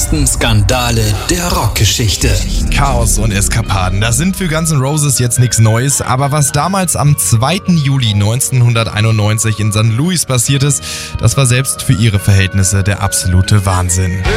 größten Skandale der Rockgeschichte. Chaos und Eskapaden, das sind für Guns N' Roses jetzt nichts Neues, aber was damals am 2. Juli 1991 in St. Louis passiert ist, das war selbst für ihre Verhältnisse der absolute Wahnsinn.